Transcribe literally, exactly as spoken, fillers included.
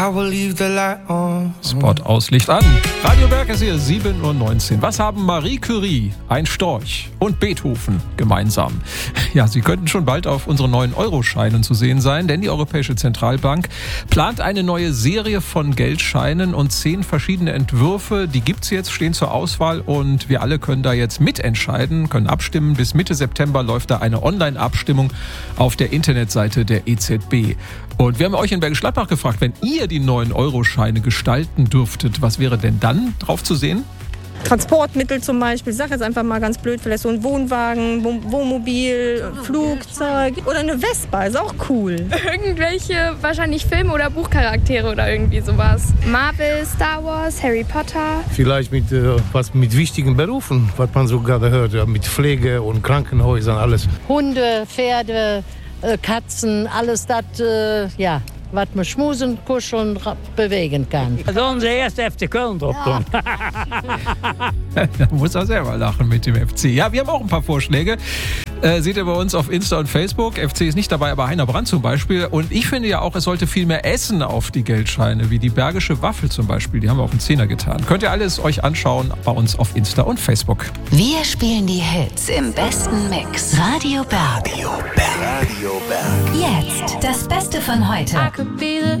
Spot aus, Licht an. Radio Berg ist hier, sieben Uhr neunzehn. Was haben Marie Curie, ein Storch und Beethoven gemeinsam? Ja, sie könnten schon bald auf unseren neuen Euroscheinen zu sehen sein, denn die Europäische Zentralbank plant eine neue Serie von Geldscheinen und zehn verschiedene Entwürfe. Die gibt's jetzt, stehen zur Auswahl und wir alle können da jetzt mitentscheiden, können abstimmen. Bis Mitte September läuft da eine Online-Abstimmung auf der Internetseite der E Z B. Und wir haben euch in Bergisch Gladbach gefragt, wenn ihr die neuen Euroscheine gestalten dürftet, was wäre denn dann drauf zu sehen? Transportmittel zum Beispiel, ich sag jetzt einfach mal ganz blöd, vielleicht so ein Wohnwagen, Wohnmobil, Flugzeug oder eine Vespa, ist auch cool. Irgendwelche, wahrscheinlich Filme oder Buchcharaktere oder irgendwie sowas. Marvel, Star Wars, Harry Potter. Vielleicht mit, äh, was mit wichtigen Berufen, was man so gerade hört, ja, mit Pflege und Krankenhäusern, alles. Hunde, Pferde, äh, Katzen, alles das, äh, ja. was man schmusen, kuscheln, bewegen kann. Also unser erster F C Köln drauf tun. Ja. Da muss er selber lachen mit dem F C. Ja, wir haben auch ein paar Vorschläge. Äh, seht ihr bei uns auf Insta und Facebook. F C ist nicht dabei, aber Heiner Brandt zum Beispiel. Und ich finde ja auch, es sollte viel mehr Essen auf die Geldscheine, wie die Bergische Waffel zum Beispiel. Die haben wir auf den Zehner getan. Könnt ihr alles euch anschauen bei uns auf Insta und Facebook. Wir spielen die Hits im besten Mix. Radio Berg. Radio Berg. Radio Berg. Jetzt das Beste von heute. I could be the